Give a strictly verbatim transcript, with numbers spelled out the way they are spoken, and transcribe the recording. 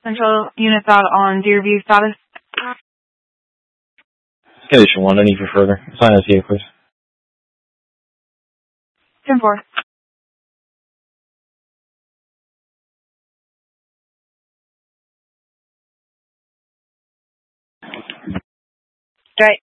Central units out on Deerview status. Station one, I need for further. Sign us here, please. ten four. Right.